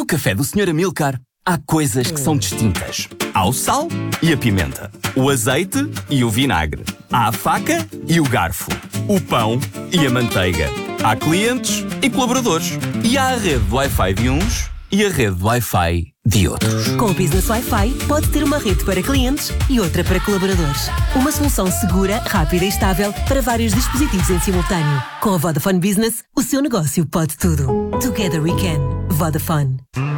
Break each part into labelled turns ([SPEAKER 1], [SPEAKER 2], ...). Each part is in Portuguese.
[SPEAKER 1] café do Sr. Amilcar, há coisas que são distintas. Há o sal e a pimenta, o azeite e o vinagre, há a faca e o garfo, o pão e a manteiga. Há clientes e colaboradores. E há a rede de Wi-Fi de uns e a rede de Wi-Fi de outros.
[SPEAKER 2] Com o Business Wi-Fi, pode ter uma rede para clientes e outra para colaboradores. Uma solução segura, rápida e estável para vários dispositivos em simultâneo. Com a Vodafone Business, o seu negócio pode tudo. Together we can. Vodafone.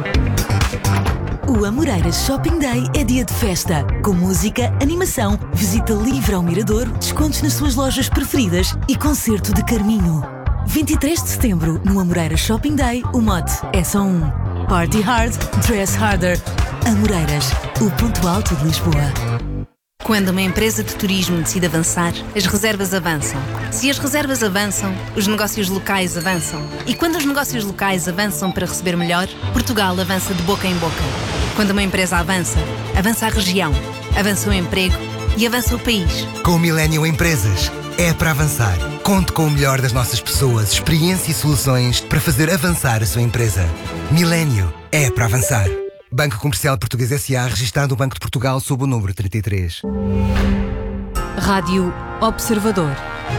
[SPEAKER 2] O Amoreiras Shopping Day é dia de festa, com música, animação, visita livre ao Miradouro, descontos nas suas lojas preferidas e concerto de Carminho. 23 de setembro, no Amoreiras Shopping Day, o mote é só um. Party hard, dress harder. Amoreiras, o ponto alto de Lisboa.
[SPEAKER 3] Quando uma empresa de turismo decide avançar, as reservas avançam. Se as reservas avançam, os negócios locais avançam. E quando os negócios locais avançam para receber melhor, Portugal avança de boca em boca. Quando uma empresa avança, avança a região, avança o emprego e avança o país.
[SPEAKER 4] Com o Millennium Empresas, é para avançar. Conte com o melhor das nossas pessoas, experiência e soluções para fazer avançar a sua empresa. Millennium é para avançar. Banco Comercial Português S.A. registado no Banco de Portugal sob o número 33.
[SPEAKER 5] Rádio Observador.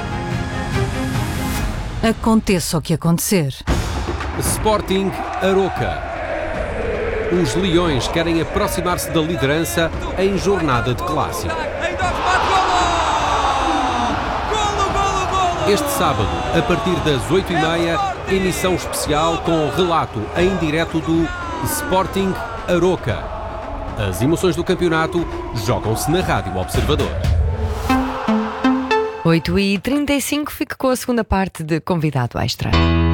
[SPEAKER 5] Aconteça o que acontecer.
[SPEAKER 6] Sporting Aroca. Os Leões querem aproximar-se da liderança em jornada de clássico. Este sábado, a partir das 8h30, emissão especial com relato em direto do Sporting Aroca. As emoções do campeonato jogam-se na Rádio Observador.
[SPEAKER 5] 8h35, fico com a segunda parte de Convidado Extra.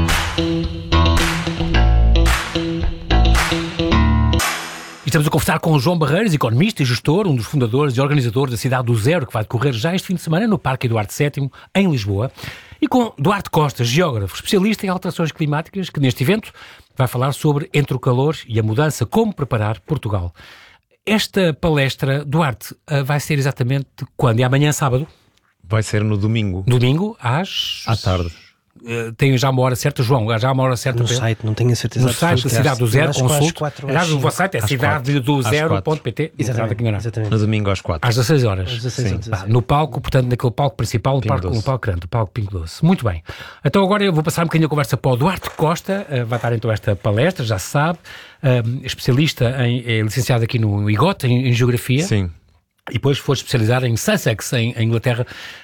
[SPEAKER 7] Estamos a conversar com o João Barreiros, economista e gestor, um dos fundadores e organizadores da Cidade do Zero, que vai decorrer já este fim de semana no Parque Eduardo VII, em Lisboa. E com Duarte Costa, geógrafo, especialista em alterações climáticas, que neste evento vai falar sobre entre o calor e a mudança, como preparar Portugal. Esta palestra, Duarte, vai ser exatamente quando? É amanhã, sábado?
[SPEAKER 8] Vai ser no domingo.
[SPEAKER 7] Domingo, à
[SPEAKER 8] tarde.
[SPEAKER 7] Tem já uma hora certa, João? Já uma hora certa?
[SPEAKER 9] No site, não tenho a certeza.
[SPEAKER 7] No site da Cidade do Zero, consulte.
[SPEAKER 9] O
[SPEAKER 7] vosso site é cidadedozero.pt.
[SPEAKER 9] Exatamente.
[SPEAKER 8] No domingo às 4.
[SPEAKER 7] Às 16 horas.
[SPEAKER 9] Às 16 horas.
[SPEAKER 7] Pá, no palco, portanto, naquele palco principal, no palco grande, o palco Pingo Doce. Muito bem. Então agora eu vou passar um bocadinho a conversa para o Duarte Costa, vai dar então esta palestra, já se sabe, especialista, é licenciado aqui no IGOT, em Geografia.
[SPEAKER 8] Sim.
[SPEAKER 7] E depois foi especializado em Sussex, em Inglaterra,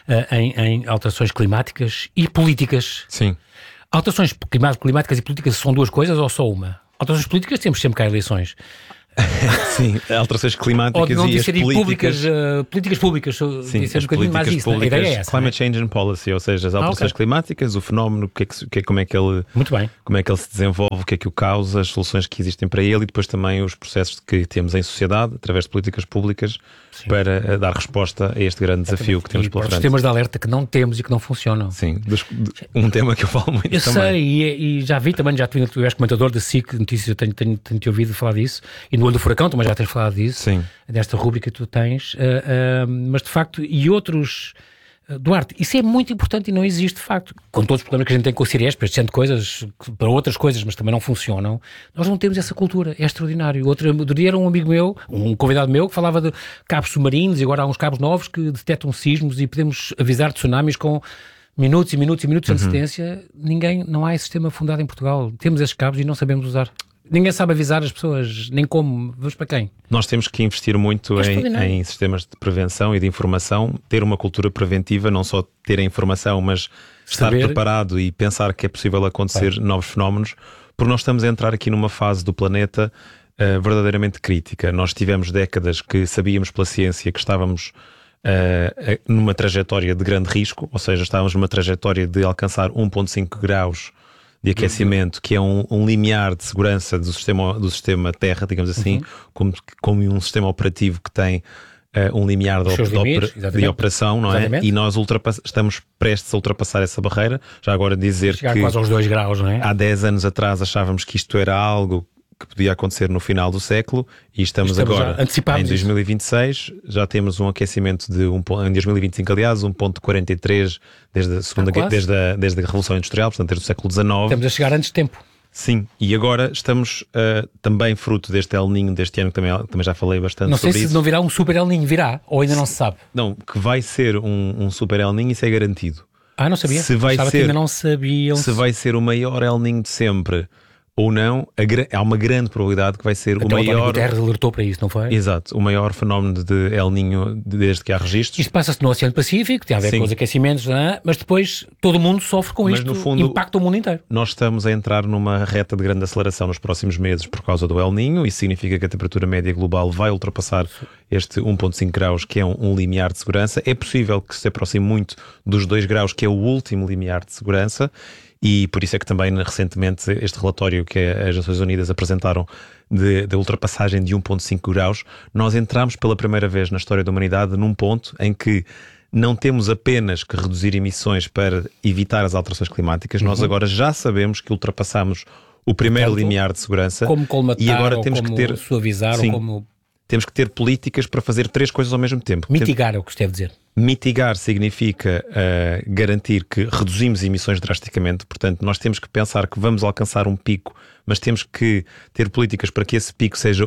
[SPEAKER 7] em alterações climáticas e políticas.
[SPEAKER 8] Sim.
[SPEAKER 7] Alterações climáticas e políticas são duas coisas ou só uma? Alterações políticas temos sempre cá eleições.
[SPEAKER 8] Sim, alterações climáticas
[SPEAKER 7] ou não
[SPEAKER 8] e as políticas...
[SPEAKER 7] políticas públicas,
[SPEAKER 8] sim,
[SPEAKER 7] ser um bocadinho mais isso, a ideia é essa.
[SPEAKER 8] Climate Change and Policy, ou seja, as alterações climáticas, o fenómeno, como é que ele se desenvolve, o que é que o causa, as soluções que existem para ele e depois também os processos que temos em sociedade, através de políticas públicas, sim, para dar resposta a este grande desafio que temos pela frente.
[SPEAKER 7] Os sistemas de alerta que não temos e que não funcionam.
[SPEAKER 8] Sim, um tema que eu falo muito
[SPEAKER 7] eu
[SPEAKER 8] também.
[SPEAKER 7] Eu sei, e já vi também, tu és comentador da SIC Notícias, eu tenho-te ouvido falar disso, e no Olho do Furacão também já tens falado disso,
[SPEAKER 8] sim,
[SPEAKER 7] desta rúbrica que tu tens, mas de facto, e outros... Duarte, isso é muito importante e não existe de facto. Com todos os problemas que a gente tem com o Cires, para este coisas, para outras coisas, mas também não funcionam, nós não temos essa cultura, é extraordinário. Outro dia era um amigo meu, um convidado meu, que falava de cabos submarinos e agora há uns cabos novos que detectam sismos e podemos avisar de tsunamis com minutos e minutos e minutos de antecedência. Não há esse sistema fundado em Portugal. Temos esses cabos e não sabemos usar. Ninguém sabe avisar as pessoas, nem como. Vamos para quem?
[SPEAKER 8] Nós temos que investir muito em sistemas de prevenção e de informação, ter uma cultura preventiva, não só ter a informação, mas estar preparado e pensar que é possível acontecer novos fenómenos, porque nós estamos a entrar aqui numa fase do planeta verdadeiramente crítica. Nós tivemos décadas que sabíamos pela ciência que estávamos numa trajetória de grande risco, ou seja, estávamos numa trajetória de alcançar 1,5 graus de aquecimento, que é um limiar de segurança do sistema Terra, digamos assim, como um sistema operativo que tem um limiar de operação, não é?
[SPEAKER 7] Exatamente.
[SPEAKER 8] E nós estamos prestes a ultrapassar essa barreira. Já agora dizer
[SPEAKER 7] chegar
[SPEAKER 8] que
[SPEAKER 7] quase aos 2 graus, não é?
[SPEAKER 8] Há 10 anos atrás achávamos que isto era algo que podia acontecer no final do século e estamos agora em 2026, já temos um aquecimento em 2025, aliás, 1,43 desde a Revolução Industrial, portanto desde o século XIX.
[SPEAKER 7] Estamos a chegar antes de tempo.
[SPEAKER 8] Sim, e agora estamos também fruto deste El Niño deste ano, que também já falei bastante sobre isso.
[SPEAKER 7] Não sei se não virá um super El Niño, virá, ou ainda não se sabe?
[SPEAKER 8] Não, que vai ser um super El Niño, isso é garantido.
[SPEAKER 7] Não sabia?
[SPEAKER 8] Se vai ser,
[SPEAKER 7] ainda não sabiam.
[SPEAKER 8] Se vai ser o maior El Niño de sempre ou não, há uma grande probabilidade que vai ser o maior...
[SPEAKER 7] O Guterres alertou para isso, não foi?
[SPEAKER 8] Exato, o maior fenómeno de El Niño desde que há registros.
[SPEAKER 7] Isto passa-se no Oceano Pacífico, tem a ver com os aquecimentos, mas depois todo o mundo sofre com isto, no fundo, impacta o mundo inteiro.
[SPEAKER 8] Nós estamos a entrar numa reta de grande aceleração nos próximos meses por causa do El Niño. Isso significa que a temperatura média global vai ultrapassar este 1,5 graus, que é um limiar de segurança. É possível que se aproxime muito dos 2 graus, que é o último limiar de segurança. E por isso é que também recentemente este relatório que as Nações Unidas apresentaram da ultrapassagem de 1,5 graus, nós entramos pela primeira vez na história da humanidade num ponto em que não temos apenas que reduzir emissões para evitar as alterações climáticas, nós agora já sabemos que ultrapassamos o primeiro limiar de segurança.
[SPEAKER 7] Como colmatar,
[SPEAKER 8] e agora temos que ter,
[SPEAKER 7] suavizar, ou como...
[SPEAKER 8] Temos que ter políticas para fazer 3 coisas ao mesmo tempo.
[SPEAKER 7] Mitigar é o que se deve dizer.
[SPEAKER 8] Mitigar significa garantir que reduzimos emissões drasticamente. Portanto, nós temos que pensar que vamos alcançar um pico, mas temos que ter políticas para que esse pico seja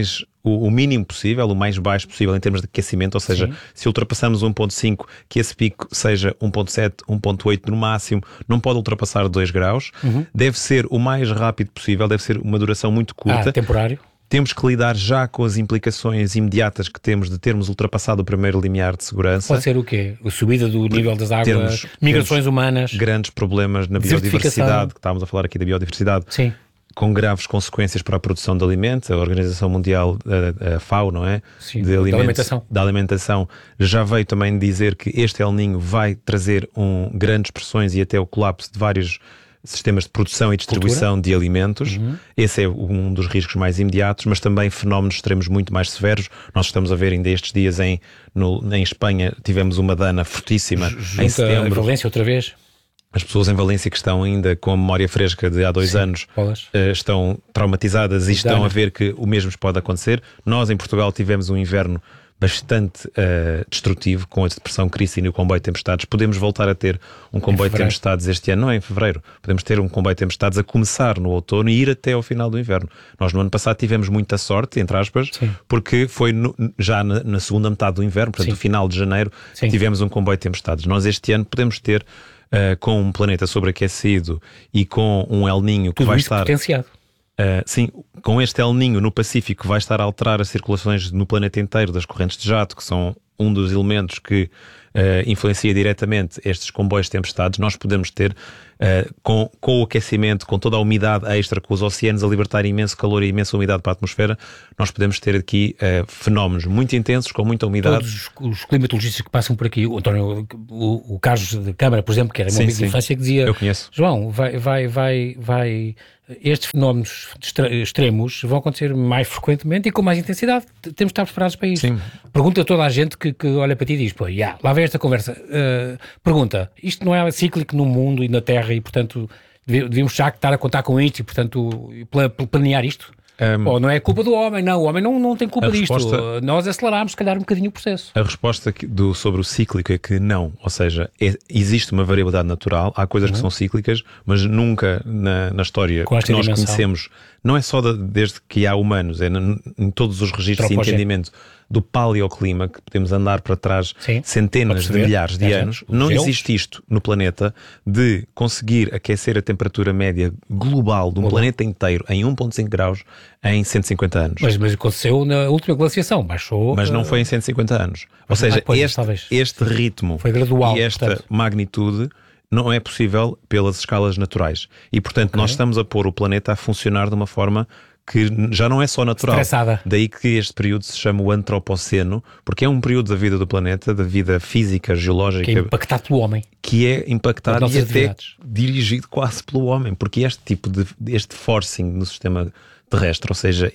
[SPEAKER 8] o mínimo possível, o mais baixo possível em termos de aquecimento. Ou seja, se ultrapassamos 1,5, que esse pico seja 1,7, 1,8 no máximo, não pode ultrapassar 2 graus. Deve ser o mais rápido possível, deve ser uma duração muito curta.
[SPEAKER 7] Temporário.
[SPEAKER 8] Temos que lidar já com as implicações imediatas que temos de termos ultrapassado o primeiro limiar de segurança.
[SPEAKER 7] Pode ser o quê? A subida do nível das águas, migrações humanas.
[SPEAKER 8] Grandes problemas na biodiversidade, que estávamos a falar aqui da biodiversidade.
[SPEAKER 7] Sim.
[SPEAKER 8] Com graves consequências para a produção de alimentos. A Organização Mundial, a FAO, não é?
[SPEAKER 7] Sim, da
[SPEAKER 8] alimentação, já veio também dizer que este El Niño vai trazer grandes pressões e até o colapso de vários sistemas de produção e distribuição de alimentos. Esse é um dos riscos mais imediatos, mas também fenómenos extremos muito mais severos. Nós estamos a ver ainda estes dias em Espanha, tivemos uma dana fortíssima em setembro.
[SPEAKER 7] Em Valência outra vez.
[SPEAKER 8] As pessoas em Valência que estão ainda com a memória fresca de há 2 anos estão traumatizadas e estão a ver que o mesmo pode acontecer. Nós em Portugal tivemos um inverno bastante destrutivo, com a depressão Cristian e o comboio de tempestades. Podemos voltar a ter um comboio de tempestades este ano, não é em fevereiro. Podemos ter um comboio de tempestades a começar no outono e ir até ao final do inverno. Nós no ano passado tivemos muita sorte, entre aspas, porque foi já na segunda metade do inverno, portanto no final de janeiro, tivemos um comboio de tempestades. Nós este ano podemos ter, com um planeta sobreaquecido e com um El Niño que vai estar...
[SPEAKER 7] potenciado.
[SPEAKER 8] Sim, com este El Niño no Pacífico vai estar a alterar as circulações no planeta inteiro das correntes de jato, que são um dos elementos que influencia diretamente estes comboios de tempestades. Nós podemos ter, com o aquecimento, com toda a umidade extra, com os oceanos a libertar imenso calor e imensa umidade para a atmosfera, nós podemos ter aqui fenómenos muito intensos, com muita umidade.
[SPEAKER 7] Todos os climatologistas que passam por aqui, o Carlos de Câmara, por exemplo, que era meu amigo de infância, que dizia:
[SPEAKER 8] eu conheço.
[SPEAKER 7] João, estes fenómenos extremos vão acontecer mais frequentemente e com mais intensidade. Temos de estar preparados para isso. Pergunta a toda a gente que olha para ti e diz: pô, lá vem esta conversa. Pergunta: isto não é cíclico no mundo e na Terra e, portanto, devíamos já estar a contar com isto e, portanto, planear isto? Ou não é culpa do homem? Não, o homem não tem culpa disto. Nós aceleramos, se calhar, um bocadinho o processo.
[SPEAKER 8] A resposta sobre o cíclico é que não. Ou seja, existe uma variabilidade natural. Há coisas que são cíclicas, mas nunca na história que nós conhecemos, não é só desde que há humanos, é em todos os registros e entendimento do paleoclima, que podemos andar para trás centenas de milhares de anos. Não existe isto no planeta de conseguir aquecer a temperatura média global de um planeta inteiro em 1,5 graus em 150 anos.
[SPEAKER 7] Mas aconteceu na última glaciação, baixou...
[SPEAKER 8] Mas não foi em 150 anos. Ou seja, este ritmo
[SPEAKER 7] foi gradual,
[SPEAKER 8] e esta magnitude não é possível pelas escalas naturais. E, portanto, nós estamos a pôr o planeta a funcionar de uma forma que já não é só natural.
[SPEAKER 7] Estressada.
[SPEAKER 8] Daí que este período se chama o Antropoceno, porque é um período da vida do planeta, da vida física, geológica...
[SPEAKER 7] Que é impactado pelo homem.
[SPEAKER 8] Que é impactado e até dirigido quase pelo homem, porque este tipo este forcing no sistema terrestre, ou seja,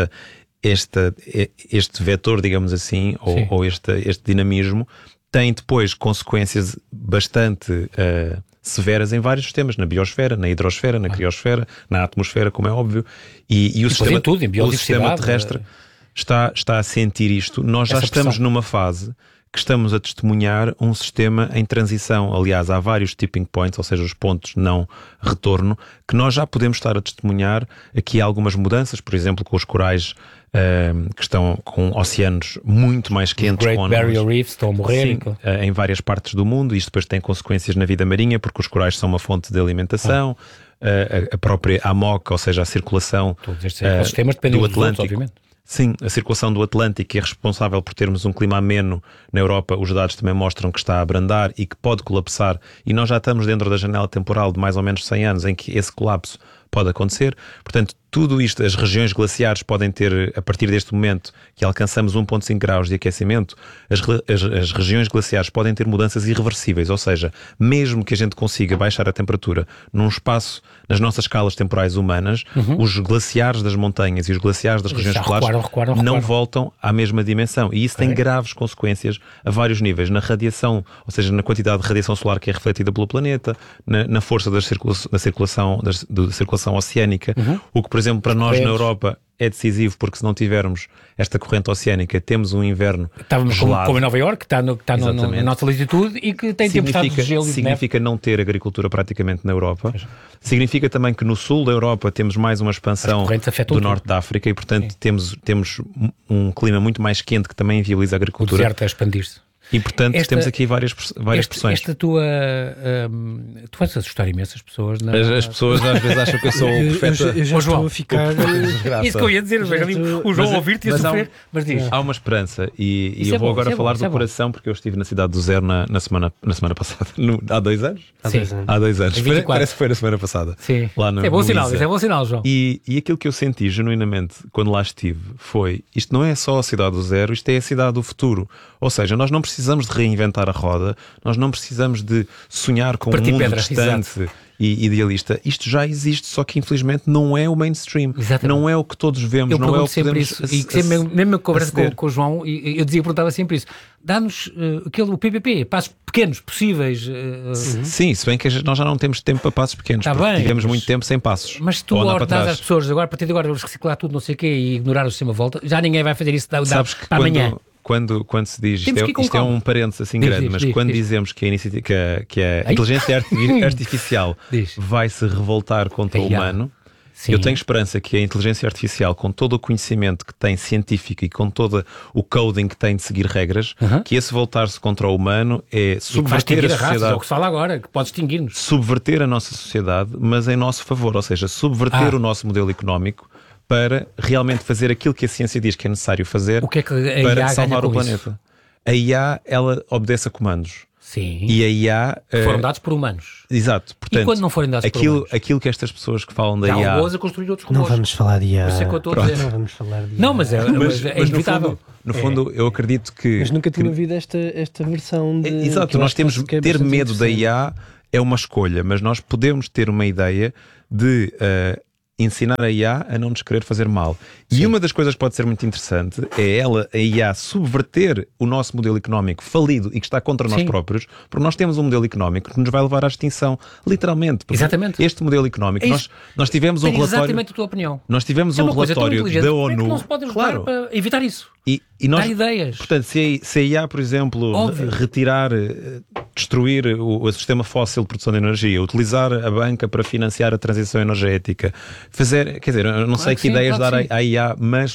[SPEAKER 8] este vetor, digamos assim, ou este dinamismo, tem depois consequências bastante severas em vários sistemas, na biosfera, na hidrosfera, na criosfera, na atmosfera, como é óbvio, e o sistema terrestre está a sentir isto. Nós já estamos numa fase que estamos a testemunhar um sistema em transição. Aliás, há vários tipping points, ou seja, os pontos não retorno, que nós já podemos estar a testemunhar aqui algumas mudanças, por exemplo, com os corais que estão com oceanos muito mais quentes.
[SPEAKER 7] Great Barrier Reefs estão a morrer.
[SPEAKER 8] Sim, em várias partes do mundo. Isto depois tem consequências na vida marinha, porque os corais são uma fonte de alimentação. A própria AMOC, ou seja, a circulação
[SPEAKER 7] todos estes ecossistemas dependem
[SPEAKER 8] do
[SPEAKER 7] dos outros,
[SPEAKER 8] Atlântico.
[SPEAKER 7] obviamente.
[SPEAKER 8] Sim, a circulação do Atlântico é responsável por termos um clima ameno na Europa. Os dados também mostram que está a abrandar e que pode colapsar, e nós já estamos dentro da janela temporal de mais ou menos 100 anos em que esse colapso pode acontecer. Portanto, tudo isto, as regiões glaciares podem ter, a partir deste momento que alcançamos 1,5 graus de aquecimento, as regiões glaciares podem ter mudanças irreversíveis, ou seja, mesmo que a gente consiga baixar a temperatura num espaço, nas nossas escalas temporais humanas, os glaciares das montanhas e os glaciares das regiões polares não voltam à mesma dimensão. E isso tem graves consequências a vários níveis, na radiação, ou seja, na quantidade de radiação solar que é refletida pelo planeta, na força da circulação oceânica, o que, por exemplo, para nós na Europa é decisivo, porque se não tivermos esta corrente oceânica, temos um inverno
[SPEAKER 7] Estávamos
[SPEAKER 8] gelado.
[SPEAKER 7] como em Nova Iorque, que está na nossa latitude e que tem tempestades de gelo e de neve.
[SPEAKER 8] Significa não ter agricultura praticamente na Europa. Significa também que no sul da Europa temos mais uma expansão do norte da África e, portanto, temos um clima muito mais quente que também inviabiliza a agricultura.
[SPEAKER 7] O deserto a expandir-se.
[SPEAKER 8] E, portanto, temos aqui várias pressões.
[SPEAKER 7] Esta tua... tu vais assustar imensas pessoas.
[SPEAKER 8] As pessoas às vezes acham que eu sou o profeta.
[SPEAKER 9] Eu já estou a ficar...
[SPEAKER 7] Isso que eu ia dizer, o João ouvir-te e a sofrer. Mas diz.
[SPEAKER 8] Há uma esperança e eu vou agora falar do coração, porque eu estive na cidade do Zero na semana passada. Há 2 anos? Há 2 anos. Parece que foi na semana passada.
[SPEAKER 7] Sim.
[SPEAKER 8] Lá no,
[SPEAKER 7] é bom sinal, isso é bom sinal, João.
[SPEAKER 8] E aquilo que eu senti genuinamente quando lá estive foi, isto não é só a cidade do Zero, isto é a cidade do futuro. Ou seja, nós não precisamos de reinventar a roda, nós não precisamos de sonhar com um mundo distante e idealista. Isto já existe, só que infelizmente não é o mainstream.
[SPEAKER 7] Exatamente.
[SPEAKER 8] Não é o que todos vemos, não é o que
[SPEAKER 7] sempre
[SPEAKER 8] podemos
[SPEAKER 7] isso. E mesmo a conversa com o João, eu perguntava sempre isso. Dá-nos o PPP, passos pequenos, possíveis.
[SPEAKER 8] Sim, se bem que nós já não temos tempo para passos pequenos, porque tivemos muito tempo sem passos.
[SPEAKER 7] Mas se tu ordenas às pessoas, agora, a partir de agora vamos reciclar tudo, não sei o quê, e ignorar o sistema à volta, já ninguém vai fazer isso
[SPEAKER 8] Sabes que
[SPEAKER 7] para amanhã.
[SPEAKER 8] Quando se diz, isto é um parênteses assim grande, mas quando dizemos que a inteligência artificial vai se revoltar contra o humano, eu tenho esperança que a inteligência artificial, com todo o conhecimento que tem científico e com todo o coding que tem de seguir regras, que esse voltar-se contra o humano é subverter a sociedade.
[SPEAKER 7] É o que se fala agora, que pode extinguir-nos.
[SPEAKER 8] Subverter a nossa sociedade, mas em nosso favor, ou seja, subverter o nosso modelo económico para realmente fazer aquilo que a ciência diz que é necessário fazer para salvar o planeta. A IA, ela obedece a comandos.
[SPEAKER 7] Sim.
[SPEAKER 8] E a IA...
[SPEAKER 7] foram dados por humanos.
[SPEAKER 8] Exato. Portanto,
[SPEAKER 7] e quando não forem dados por humanos?
[SPEAKER 8] Aquilo que estas pessoas que falam da IA...
[SPEAKER 7] Já robôs a construir outros robôs.
[SPEAKER 9] Não vamos falar de IA.
[SPEAKER 7] Isso é que eu estou a dizer.
[SPEAKER 9] Não vamos falar de IA.
[SPEAKER 7] Não, mas é inevitável.
[SPEAKER 8] No fundo, eu acredito que...
[SPEAKER 9] Mas nunca tinha ouvido esta versão de...
[SPEAKER 8] Exato. Nós temos... Ter medo da IA é uma escolha, mas nós podemos ter uma ideia de... ensinar a IA a não nos querer fazer mal. Sim. E uma das coisas que pode ser muito interessante é a IA subverter o nosso modelo económico falido e que está contra nós próprios, porque nós temos um modelo económico que nos vai levar à extinção, literalmente.
[SPEAKER 7] Exatamente.
[SPEAKER 8] Este modelo económico, nós tivemos um relatório...
[SPEAKER 7] Exatamente a tua opinião.
[SPEAKER 8] Nós tivemos um relatório da ONU...
[SPEAKER 7] Como é que não se pode ajudar para evitar isso?
[SPEAKER 8] E nós,
[SPEAKER 7] dá ideias.
[SPEAKER 8] Portanto, se a IA, por exemplo, retirar, destruir o sistema fóssil de produção de energia, utilizar a banca para financiar a transição energética, fazer, quer dizer, eu não sei que ideias dar à IA, mas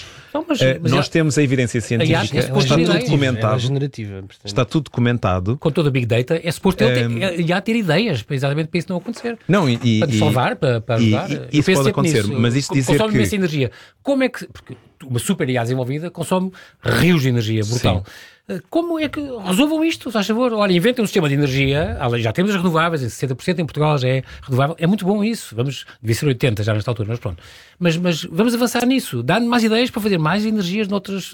[SPEAKER 8] nós temos a evidência científica, está tudo documentado. Está tudo documentado.
[SPEAKER 7] Com toda a Big Data, é suposto ele IA ter ideias, exatamente para isso não acontecer.
[SPEAKER 8] Não,
[SPEAKER 7] para salvar, para ajudar.
[SPEAKER 8] Isso pode acontecer, mas isso dizer
[SPEAKER 7] consome imensa energia. Como é que... Porque uma super IA desenvolvida consome rios de energia brutal. Sim. Como é que resolvam isto? Faz favor, olha, inventem um sistema de energia, já temos as renováveis, 60% em Portugal já é renovável, é muito bom isso, devia ser 80% já nesta altura, mas pronto. Mas vamos avançar nisso, dá-nos mais ideias para fazer mais energias de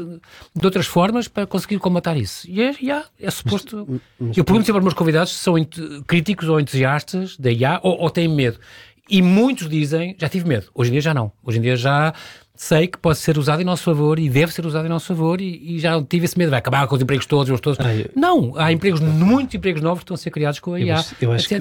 [SPEAKER 7] outras formas para conseguir combatar isso. E é suposto... Eu pergunto sempre aos meus convidados se são críticos ou entusiastas da IA ou têm medo. E muitos dizem, já tive medo, hoje em dia já não. Hoje em dia já... sei que pode ser usado em nosso favor e deve ser usado em nosso favor e já tive esse medo, vai acabar com os empregos todos. Não, há muitos empregos novos que estão a ser criados com a IA.
[SPEAKER 9] Eu acho que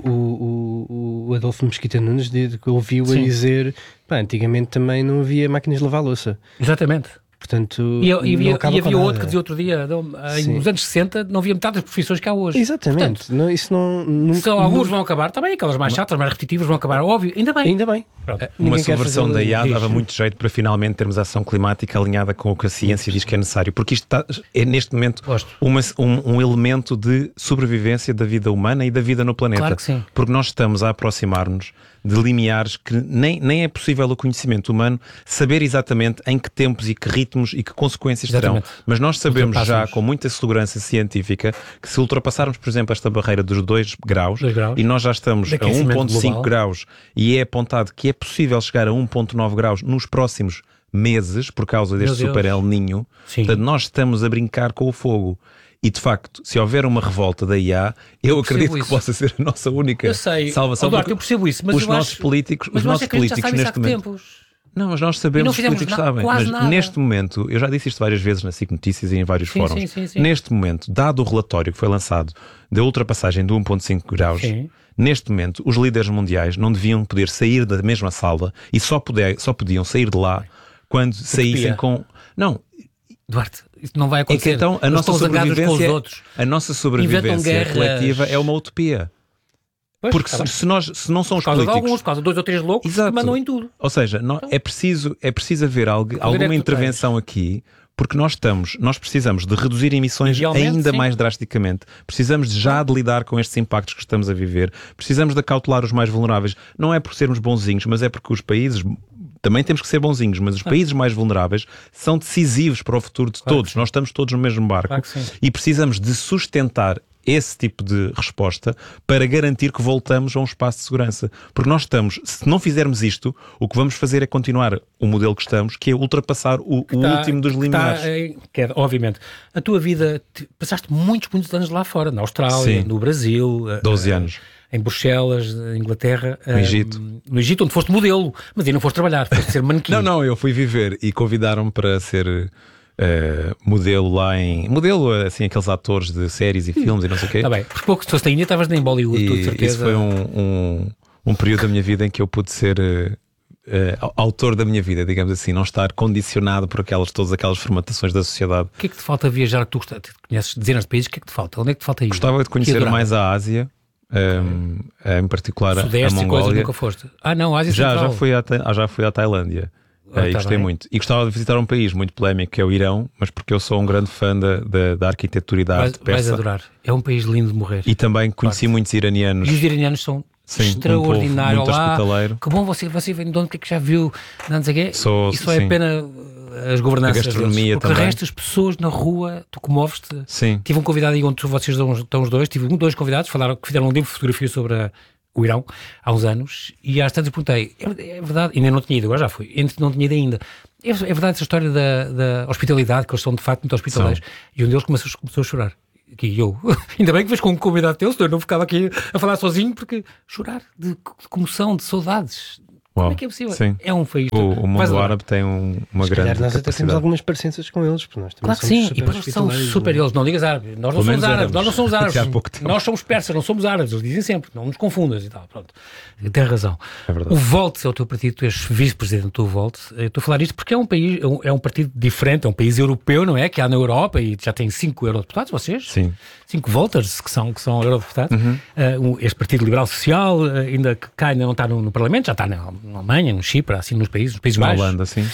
[SPEAKER 9] o Adolfo Mesquita Nunes ouviu a dizer, antigamente também não havia máquinas de lavar louça.
[SPEAKER 7] Exatamente.
[SPEAKER 9] Portanto,
[SPEAKER 7] e havia outro que dizia outro dia, nos anos 60 não havia metade das profissões que há hoje.
[SPEAKER 9] Exatamente.
[SPEAKER 7] Portanto, alguns vão acabar, também aquelas mais chatas, mais repetitivas vão acabar, óbvio, ainda bem.
[SPEAKER 8] Uma subversão da IA dava muito jeito para finalmente termos ação climática alinhada com o que a ciência diz que é necessário, porque isto é neste momento um elemento de sobrevivência da vida humana e da vida no planeta.
[SPEAKER 7] Claro que sim.
[SPEAKER 8] Porque nós estamos a aproximar-nos de limiares que nem é possível o conhecimento humano saber exatamente em que tempos e que ritmos e que consequências terão. Mas nós sabemos já com muita segurança científica que se ultrapassarmos, por exemplo, esta barreira dos 2 graus, e nós já estamos a 1.5 graus e é apontado que é possível chegar a 1.9 graus nos próximos meses por causa deste super El Niño, portanto nós estamos a brincar com o fogo. E de facto, se houver uma revolta da IA, eu acredito que possa ser a nossa única salvação.
[SPEAKER 7] Eduardo, eu percebo isso, mas
[SPEAKER 8] os nossos políticos neste momento. Não, mas nós sabemos, os políticos sabem. Mas neste momento, eu já disse isto várias vezes na SIC Notícias e em vários fóruns. Sim. Neste momento, dado o relatório que foi lançado da ultrapassagem de 1.5 graus, neste momento, os líderes mundiais não deviam poder sair da mesma sala e só podiam sair de lá quando saíssem com... Não,
[SPEAKER 7] Duarte, isso não vai acontecer.
[SPEAKER 8] É que então a nossa sobrevivência coletiva é uma utopia.
[SPEAKER 7] Pois,
[SPEAKER 8] porque se não são os políticos...
[SPEAKER 7] Por causa de 2 ou 3 loucos que mandam em tudo.
[SPEAKER 8] Ou seja, é preciso haver alguma intervenção aqui, porque nós precisamos de reduzir emissões ainda mais drasticamente. Precisamos de lidar com estes impactos que estamos a viver. Precisamos de acautelar os mais vulneráveis. Não é por sermos bonzinhos, mas é porque os países... Também temos que ser bonzinhos, mas os países mais vulneráveis são decisivos para o futuro de todos. Nós estamos todos no mesmo barco e precisamos de sustentar esse tipo de resposta para garantir que voltamos a um espaço de segurança. Porque nós se não fizermos isto, o que vamos fazer é continuar o modelo que estamos, que é ultrapassar o último dos limiares.
[SPEAKER 7] Obviamente. A tua vida, passaste muitos anos lá fora, na Austrália, no Brasil.
[SPEAKER 8] 12 anos.
[SPEAKER 7] Em Bruxelas, Inglaterra,
[SPEAKER 8] no Egito.
[SPEAKER 7] No Egito, onde foste modelo, mas aí não foste trabalhar, foste ser manequim.
[SPEAKER 8] Não, eu fui viver e convidaram-me para ser modelo lá em... Modelo, assim, aqueles atores de séries e filmes e não sei o quê.
[SPEAKER 7] Está bem, porque pouco se foste ainda, estavas em Bollywood, com certeza.
[SPEAKER 8] Isso foi um período da minha vida em que eu pude ser autor da minha vida, digamos assim, não estar condicionado por todas aquelas formatações da sociedade.
[SPEAKER 7] O que é que te falta viajar? Tu conheces dezenas de países, o que é que te falta? Onde é que te falta ir?
[SPEAKER 8] Gostava de conhecer mais a Ásia. Em particular
[SPEAKER 7] Sudeste,
[SPEAKER 8] a Mongólia.
[SPEAKER 7] Coisa, nunca foste? Não, Ásia Central.
[SPEAKER 8] Já fui à Tailândia e gostei muito. E gostava de visitar um país muito polémico, que é o Irão, mas porque eu sou um grande fã da arquitetura e da arte persa. Vais
[SPEAKER 7] adorar. É um país lindo de morrer.
[SPEAKER 8] E também conheci muitos iranianos.
[SPEAKER 7] E os iranianos são extraordinários.
[SPEAKER 8] Muito hospitaleiro.
[SPEAKER 7] Que bom, você vem de onde, o que é que já viu? Não sei o quê. Isso é pena... As governanças,
[SPEAKER 8] a gastronomia
[SPEAKER 7] porque
[SPEAKER 8] também.
[SPEAKER 7] O resto das pessoas na rua, tu comoves-te.
[SPEAKER 8] Sim.
[SPEAKER 7] Tive um convidado aí onde vocês estão os dois, tive 2 convidados que fizeram um livro de fotografia sobre o Irão há uns anos, e às tantas perguntei, é verdade, ainda não tinha ido, agora já fui, não tinha ido ainda, é verdade essa história da hospitalidade, que eles são de facto muito hospitaleiros, e um deles começou a chorar. Aqui eu, ainda bem que vais com um convidado teu, senão eu não ficava aqui a falar sozinho, porque chorar de comoção, de saudades. Como é que é possível?
[SPEAKER 8] Sim.
[SPEAKER 7] É um país.
[SPEAKER 8] O mundo árabe tem uma grande capacidade.
[SPEAKER 9] Nós até temos algumas parecenças com eles, porque nós também
[SPEAKER 7] claro que sim, e eles são super eles. Não digas árabe. Nós não somos árabes. Nós não somos árabes. Nós somos persas, não somos árabes. Eles dizem sempre, não nos confundas e tal. Pronto. Tem razão.
[SPEAKER 8] É verdade.
[SPEAKER 7] O Volt é o teu partido, tu és vice-presidente do Volt. Eu estou a falar isto porque é um país, é um partido diferente, é um país europeu, não é? Que há na Europa e já tem 5 eurodeputados, vocês?
[SPEAKER 8] Sim.
[SPEAKER 7] 5 Volters que são eurodeputados. Este Partido Liberal Social, ainda que cá ainda não está no Parlamento, já está na Alemanha, no Chipre, assim nos países baixos.
[SPEAKER 8] Na Holanda, sim.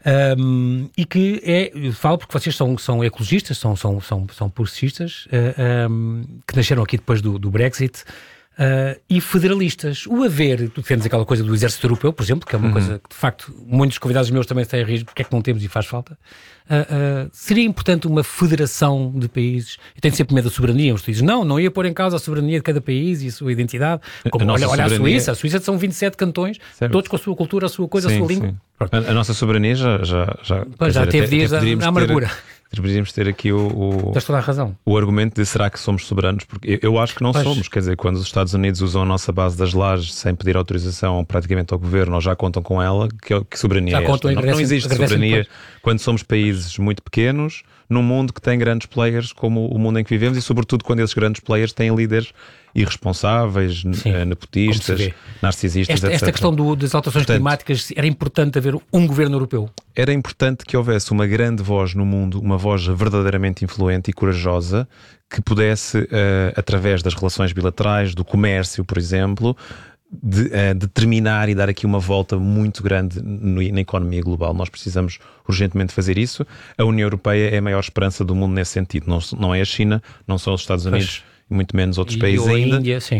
[SPEAKER 7] E que eu falo porque vocês são ecologistas, são progressistas, que nasceram aqui depois do Brexit, e federalistas. O haver, tu defendes aquela coisa do exército europeu, por exemplo, que é uma coisa que de facto muitos convidados meus também têm a rir, porque é que não temos e faz falta. Seria importante uma federação de países? Eu tenho sempre medo da soberania, mas tu dizes, não ia pôr em causa a soberania de cada país e a sua identidade. Como, olha a Suíça são 27 cantões, certo. Todos com a sua cultura, a sua coisa, a sua língua.
[SPEAKER 8] A nossa soberania já
[SPEAKER 7] teve dias na amargura.
[SPEAKER 8] Deveríamos ter aqui
[SPEAKER 7] Tens toda a razão.
[SPEAKER 8] O argumento de será que somos soberanos? Porque eu acho que não somos. Quer dizer, quando os Estados Unidos usam a nossa base das lajes sem pedir autorização praticamente ao governo, ou já contam com ela, que soberania é esta? Não existe soberania quando somos países muito pequenos, num mundo que tem grandes players como o mundo em que vivemos e sobretudo quando esses grandes players têm líderes irresponsáveis, nepotistas, narcisistas, etc.
[SPEAKER 7] Esta questão das alterações climáticas, era importante haver um governo europeu?
[SPEAKER 8] Era importante que houvesse uma grande voz no mundo, uma voz verdadeiramente influente e corajosa, que pudesse, através das relações bilaterais, do comércio, por exemplo, determinar e dar aqui uma volta muito grande na economia global. Nós precisamos urgentemente fazer isso. A União Europeia é a maior esperança do mundo nesse sentido. Não é a China, não são os Estados Unidos, e muito menos outros países ainda.
[SPEAKER 7] A Índia, sim.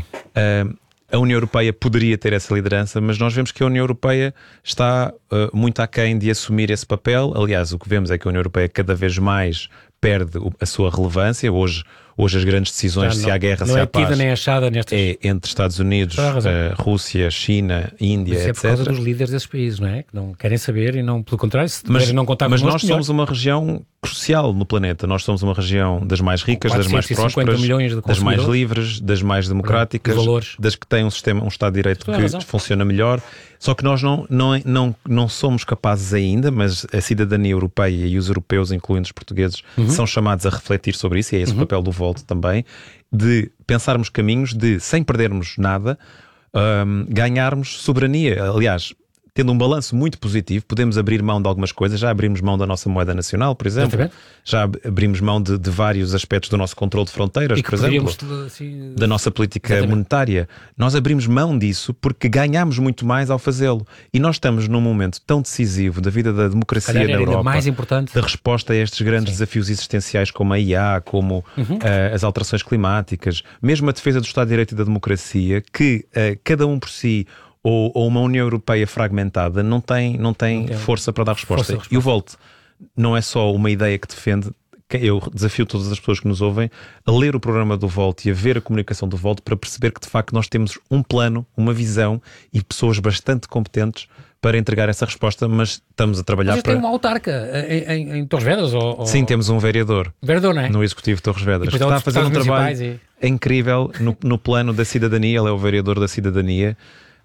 [SPEAKER 8] A União Europeia poderia ter essa liderança, mas nós vemos que a União Europeia está muito aquém de assumir esse papel. Aliás, o que vemos é que a União Europeia cada vez mais perde a sua relevância. Hoje as grandes decisões, se há guerra, se há paz,
[SPEAKER 7] nem achada nestas...
[SPEAKER 8] é entre Estados Unidos, Rússia, China, Índia, etc.
[SPEAKER 7] É por causa dos líderes desses países, não é? Que não querem saber e não, pelo contrário, se não contar
[SPEAKER 8] mas nós somos uma região crucial no planeta. Nós somos uma região das mais ricas, das mais prósperas, das mais livres, das mais democráticas, das que têm um Estado de Direito que funciona melhor. Só que nós não somos capazes ainda, mas a cidadania europeia e os europeus, incluindo os portugueses, são chamados a refletir sobre isso, e é esse o papel do Volt também, de pensarmos caminhos de, sem perdermos nada, ganharmos soberania. Aliás, tendo um balanço muito positivo, podemos abrir mão de algumas coisas. Já abrimos mão da nossa moeda nacional, por exemplo. Exatamente. Já abrimos mão de vários aspectos do nosso controle de fronteiras, por exemplo, da nossa política monetária. Nós abrimos mão disso porque ganhamos muito mais ao fazê-lo. E nós estamos num momento tão decisivo da vida da democracia na Europa,
[SPEAKER 7] mais importante,
[SPEAKER 8] da resposta a estes grandes desafios existenciais como a IA, como as alterações climáticas, mesmo a defesa do Estado de Direito e da democracia, que cada um por si ou uma União Europeia fragmentada não tem força para dar resposta. E o Volt não é só uma ideia que defende. Eu desafio todas as pessoas que nos ouvem a ler o programa do Volt e a ver a comunicação do Volt para perceber que de facto nós temos um plano, uma visão e pessoas bastante competentes para entregar essa resposta, mas estamos a trabalhar para...
[SPEAKER 7] tem uma autarca em Torres Vedras?
[SPEAKER 8] Sim, temos um vereador,
[SPEAKER 7] não é?
[SPEAKER 8] No Executivo de Torres Vedras. Está a fazer um trabalho incrível no plano da cidadania. Ele é o vereador da cidadania.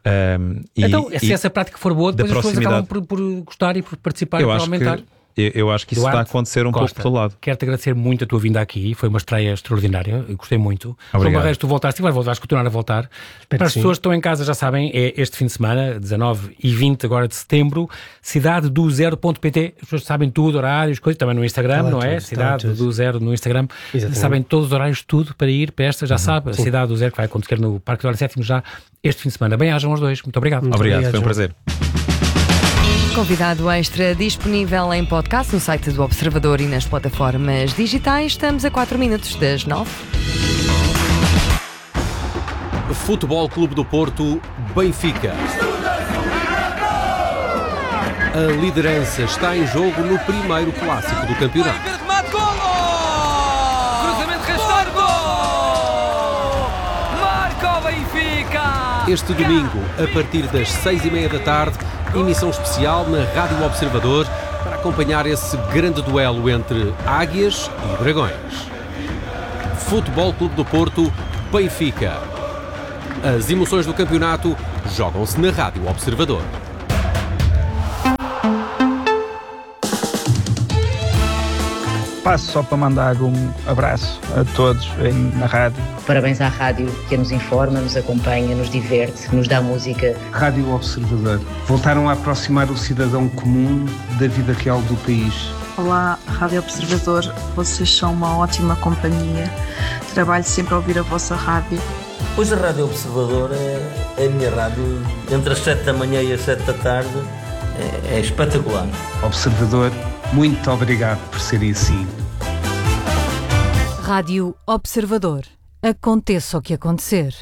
[SPEAKER 7] Então, se essa prática for boa, depois as pessoas acabam por gostar e por participar e por aumentar.
[SPEAKER 8] Eu acho que isso está a acontecer um pouco pelo lado.
[SPEAKER 7] Quero-te agradecer muito a tua vinda aqui, foi uma estreia extraordinária, eu gostei muito.
[SPEAKER 8] João
[SPEAKER 7] Barreiros, tu voltaste e vais continuar a voltar. Para as pessoas que estão em casa já sabem, é este fim de semana, 19 e 20 agora de setembro, cidadedozero.pt, as pessoas sabem tudo, horários, coisas, também no Instagram, não é? Cidade do Zero no Instagram, sabem todos os horários, tudo para ir para esta, já sabe, a Cidade do Zero que vai acontecer no Parque do Ar Sétimo já este fim de semana. Bem-ajam os dois, muito obrigado.
[SPEAKER 8] Obrigado, foi um prazer.
[SPEAKER 5] Convidado extra disponível em podcast no site do Observador e nas plataformas digitais. Estamos a 4 minutos das 9.
[SPEAKER 6] Futebol Clube do Porto, Benfica. A liderança está em jogo no primeiro clássico do campeonato.
[SPEAKER 10] Cruzamento rasteiro, gol! Marca o Benfica!
[SPEAKER 6] Este domingo, a partir das 6h30 da tarde, emissão especial na Rádio Observador para acompanhar esse grande duelo entre Águias e Dragões. Futebol Clube do Porto, Benfica. As emoções do campeonato jogam-se na Rádio Observador.
[SPEAKER 11] Passo só para mandar um abraço a todos na rádio.
[SPEAKER 12] Parabéns à rádio que nos informa, nos acompanha, nos diverte, nos dá música.
[SPEAKER 11] Rádio Observador. Voltaram a aproximar o cidadão comum da vida real do país.
[SPEAKER 13] Olá, Rádio Observador. Vocês são uma ótima companhia. Trabalho sempre a ouvir a vossa rádio.
[SPEAKER 14] Hoje a Rádio Observador é a minha rádio. Entre as 7 da manhã e as 7 da tarde é espetacular.
[SPEAKER 11] Observador, muito obrigado por serem assim.
[SPEAKER 2] Rádio Observador. Aconteça o que acontecer.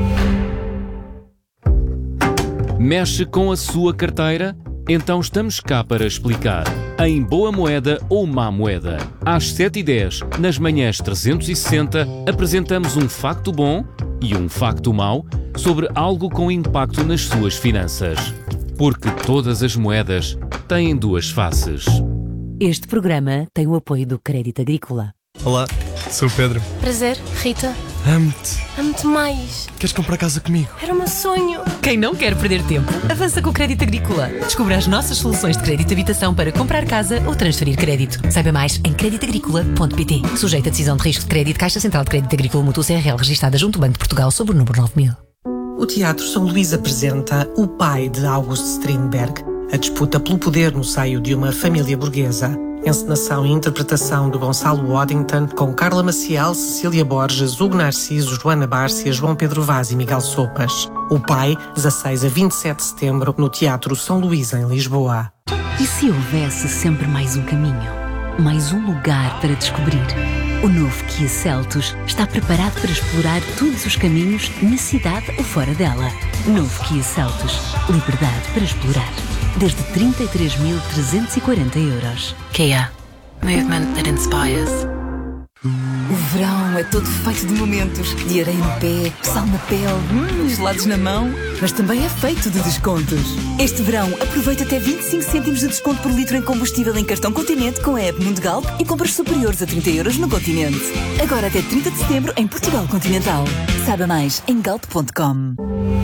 [SPEAKER 15] Mexe com a sua carteira? Então estamos cá para explicar. Em boa moeda ou má moeda. Às 7h10, nas manhãs 360, apresentamos um facto bom e um facto mau sobre algo com impacto nas suas finanças. Porque todas as moedas têm duas faces.
[SPEAKER 2] Este programa tem o apoio do Crédito Agrícola.
[SPEAKER 16] Olá, sou o Pedro.
[SPEAKER 17] Prazer, Rita.
[SPEAKER 16] Amo-te.
[SPEAKER 17] Amo-te mais.
[SPEAKER 16] Queres comprar casa comigo?
[SPEAKER 17] Era o meu sonho.
[SPEAKER 18] Quem não quer perder tempo, avança com o Crédito Agrícola. Descubra as nossas soluções de crédito de habitação para comprar casa ou transferir crédito. Saiba mais em creditagricola.pt. Sujeito a decisão de risco de crédito, Caixa Central de Crédito Agrícola Mútuo CRL, registada junto ao Banco de Portugal, sob o número 9000.
[SPEAKER 19] O Teatro São Luís apresenta O Pai de August Strindberg, a disputa pelo poder no seio de uma família burguesa. Encenação e interpretação de Gonçalo Waddington, com Carla Maciel, Cecília Borges, Hugo Narciso, Joana Bárcia, João Pedro Vaz e Miguel Sopas. O Pai, 16 a 27 de setembro, no Teatro São Luís, em Lisboa.
[SPEAKER 2] E se houvesse sempre mais um caminho? Mais um lugar para descobrir? O novo Kia Seltos está preparado para explorar todos os caminhos na cidade ou fora dela. Novo Kia Seltos. Liberdade para explorar. Desde 33.340 €.
[SPEAKER 18] Kia. Movement that inspires.
[SPEAKER 2] O verão é todo feito de momentos. De areia no pé, sal na pele, gelados na mão. Mas também é feito de descontos. Este verão, aproveita até 25 cêntimos de desconto por litro em combustível em cartão Continente com a app Mundo Galp e compras superiores a 30 € no Continente. Agora até 30 de setembro em Portugal Continental. Saiba mais em galp.com.